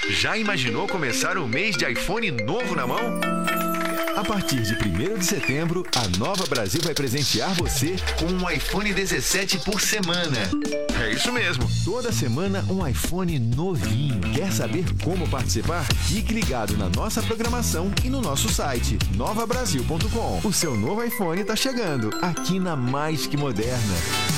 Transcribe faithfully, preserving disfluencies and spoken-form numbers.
Já imaginou começar o mês de iPhone novo na mão? A partir de primeiro de setembro, a Nova Brasil vai presentear você com um iPhone dezessete por semana. É isso mesmo. Toda semana um iPhone novinho. Quer saber como participar? Fique ligado na nossa programação e no nosso site nova brasil ponto com. O seu novo iPhone está chegando aqui na Mais Que Moderna.